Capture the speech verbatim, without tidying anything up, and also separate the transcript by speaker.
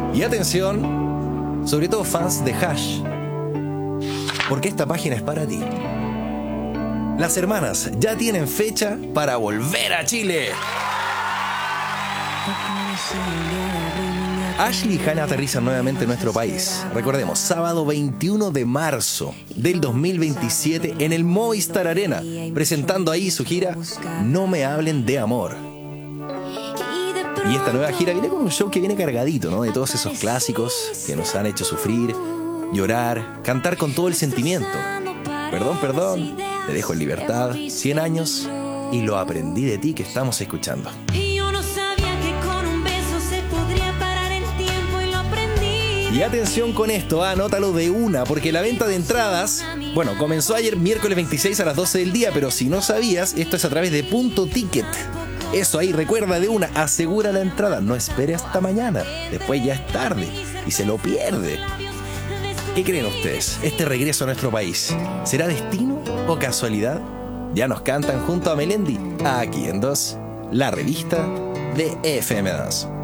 Speaker 1: Y atención, sobre todo fans de Hash, porque esta página es para ti. Las hermanas ya tienen fecha para volver a Chile. Ashley y Hannah aterrizan nuevamente en nuestro país. Recordemos, sábado veintiuno de marzo del dos mil veintisiete en el Movistar Arena, presentando ahí su gira No me hablen de amor. Y esta nueva gira viene con un show que viene cargadito, ¿no? De todos esos clásicos que nos han hecho sufrir, llorar, cantar con todo el sentimiento. Perdón, perdón, te dejo en libertad, cien años y lo aprendí de ti que estamos escuchando. Y atención con esto, anótalo de una, porque la venta de entradas, bueno, comenzó ayer miércoles veintiséis a las doce del día, pero si no sabías, esto es a través de Punto Ticket. Eso ahí, recuerda de una, asegura la entrada, no espere hasta mañana, después ya es tarde y se lo pierde. ¿Qué creen ustedes? ¿Este regreso a nuestro país será destino o casualidad? Ya nos cantan junto a Melendi, aquí en Dos, la revista de F M dos.